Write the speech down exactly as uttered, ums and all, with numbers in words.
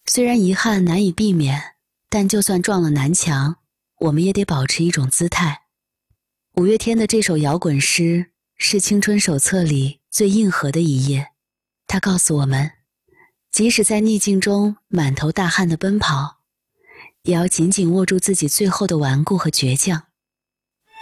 虽然遗憾难以避免，但就算撞了南墙，我们也得保持一种姿态。五月天的这首摇滚诗是青春手册里最硬核的一页，它告诉我们，即使在逆境中满头大汗的奔跑，也要紧紧握住自己最后的顽固和倔强。